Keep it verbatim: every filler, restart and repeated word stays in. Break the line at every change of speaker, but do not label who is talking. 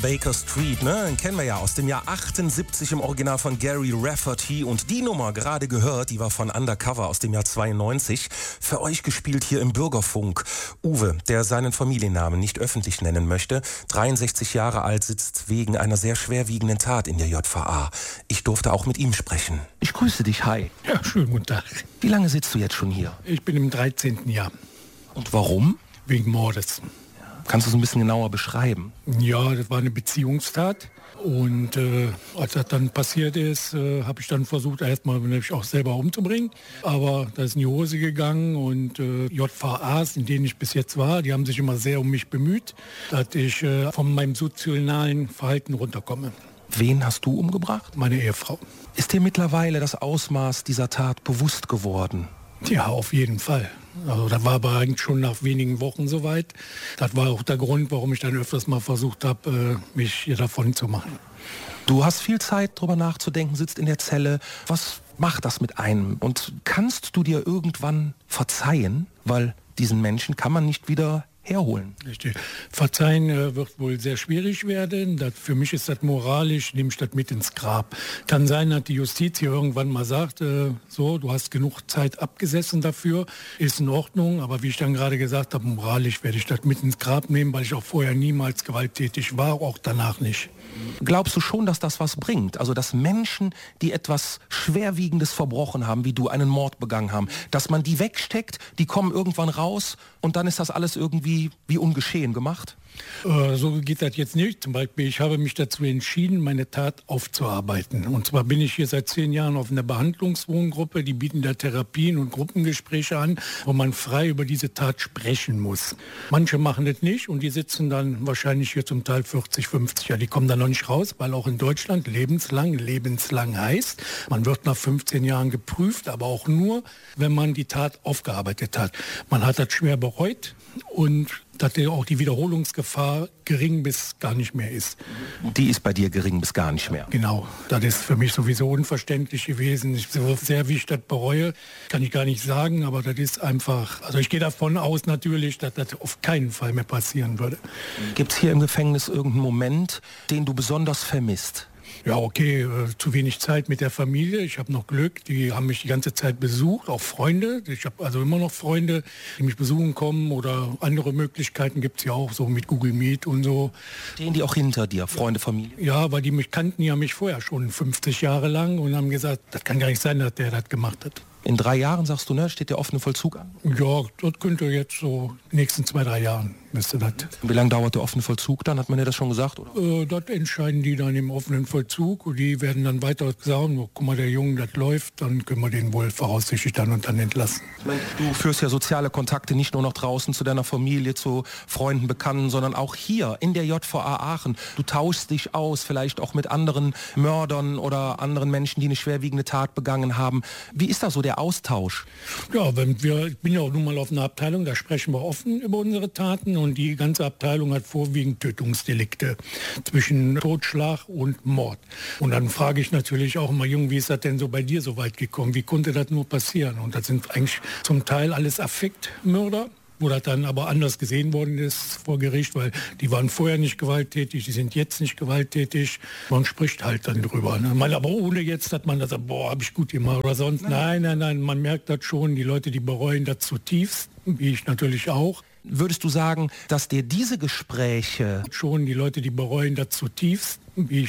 Baker Street, ne? Den kennen wir ja aus dem Jahr achtundsiebzig im Original von Gary Rafferty. Und die Nummer, gerade gehört, die war von Undercover aus dem Jahr zweiundneunzig. Für euch gespielt hier im Bürgerfunk. Uwe, der seinen Familiennamen nicht öffentlich nennen möchte, dreiundsechzig Jahre alt, sitzt wegen einer sehr schwerwiegenden Tat in der J V A. Ich durfte auch mit ihm sprechen. Ich grüße dich, hi.
Ja, schönen guten Tag.
Wie lange sitzt du jetzt schon hier?
Ich bin im dreizehnten Jahr.
Und warum?
Wegen Mordes.
Kannst du es ein bisschen genauer beschreiben?
Ja, das war eine Beziehungstat. Und äh, als das dann passiert ist, äh, habe ich dann versucht, erstmal mich auch selber umzubringen. Aber da ist in die Hose gegangen und äh, J V As, in denen ich bis jetzt war, die haben sich immer sehr um mich bemüht, dass ich äh, von meinem sozialen Verhalten runterkomme.
Wen hast du umgebracht?
Meine Ehefrau.
Ist dir mittlerweile das Ausmaß dieser Tat bewusst geworden?
Ja, auf jeden Fall. Also das war aber eigentlich schon nach wenigen Wochen soweit. Das war auch der Grund, warum ich dann öfters mal versucht habe, mich hier davon zu machen.
Du hast viel Zeit, darüber nachzudenken, sitzt in der Zelle. Was macht das mit einem? Und kannst du dir irgendwann verzeihen? Weil diesen Menschen kann man nicht wieder herholen.
Richtig. Verzeihen äh, wird wohl sehr schwierig werden. Das, für mich ist das moralisch, nehme ich das mit ins Grab. Kann sein, dass die Justiz hier irgendwann mal sagt, äh, so, du hast genug Zeit abgesessen dafür, ist in Ordnung. Aber wie ich dann gerade gesagt habe, moralisch werde ich das mit ins Grab nehmen, weil ich auch vorher niemals gewalttätig war, auch danach nicht.
Glaubst du schon, dass das was bringt? Also, dass Menschen, die etwas Schwerwiegendes verbrochen haben, wie du einen Mord begangen haben, dass man die wegsteckt, die kommen irgendwann raus und dann ist das alles irgendwie wie ungeschehen gemacht?
Äh, so geht das jetzt nicht. Zum Beispiel, ich habe mich dazu entschieden, meine Tat aufzuarbeiten. Und zwar bin ich hier seit zehn Jahren auf einer Behandlungswohngruppe. Die bieten da Therapien und Gruppengespräche an, wo man frei über diese Tat sprechen muss. Manche machen das nicht und die sitzen dann wahrscheinlich hier zum Teil vierzig, fünfzig Jahre. Die kommen dann noch nicht raus, weil auch in Deutschland lebenslang, lebenslang heißt, man wird nach fünfzehn Jahren geprüft, aber auch nur, wenn man die Tat aufgearbeitet hat. Man hat das schwer bereut und dass auch die Wiederholungsgefahr gering bis gar nicht mehr ist.
Die ist bei dir gering bis gar nicht mehr?
Genau, das ist für mich sowieso unverständlich gewesen. Ich, so sehr wie ich das bereue, kann ich gar nicht sagen, aber das ist einfach, also ich gehe davon aus natürlich, dass das auf keinen Fall mehr passieren würde.
Gibt es hier im Gefängnis irgendeinen Moment, den du besonders vermisst?
Ja, okay, äh, zu wenig Zeit mit der Familie. Ich habe noch Glück, die haben mich die ganze Zeit besucht, auch Freunde. Ich habe also immer noch Freunde, die mich besuchen kommen oder andere Möglichkeiten gibt es ja auch, so mit Google Meet und so.
Stehen die auch hinter dir, Freunde, Familie?
Ja, weil die mich kannten ja mich vorher schon fünfzig Jahre lang und haben gesagt, das kann gar nicht sein, dass der das gemacht hat.
In drei Jahren, sagst du, ne, steht der offene Vollzug an?
Ja, das könnte jetzt so in den nächsten zwei, drei Jahren müsste das.
Wie lange dauert der offene Vollzug dann? Hat man dir das schon gesagt, oder?
Äh, das entscheiden die dann im offenen Vollzug und die werden dann weiter sagen, oh, guck mal, der Junge, das läuft, dann können wir den wohl voraussichtlich dann und dann entlassen.
Ich meine, du führst ja soziale Kontakte nicht nur nach draußen zu deiner Familie, zu Freunden, Bekannten, sondern auch hier in der J V A Aachen. Du tauschst dich aus, vielleicht auch mit anderen Mördern oder anderen Menschen, die eine schwerwiegende Tat begangen haben. Wie ist da so der Austausch?
Ja, wenn wir, ich bin ja auch nun mal auf einer Abteilung, da sprechen wir offen über unsere Taten und die ganze Abteilung hat vorwiegend Tötungsdelikte zwischen Totschlag und Mord. Und dann frage ich natürlich auch immer, Junge, wie ist das denn so bei dir so weit gekommen? Wie konnte das nur passieren? Und das sind eigentlich zum Teil alles Affektmörder, wo das dann aber anders gesehen worden ist vor Gericht, weil die waren vorher nicht gewalttätig, die sind jetzt nicht gewalttätig. Man spricht halt dann drüber. Ne? Man, aber ohne jetzt, dass man das sagt, boah, habe ich gut gemacht oder sonst. Nein, nein, nein, man merkt das schon, die Leute, die bereuen das zutiefst, wie ich natürlich auch.
Würdest du sagen, dass dir diese Gespräche...
Schon, die Leute, die bereuen das zutiefst, wie ich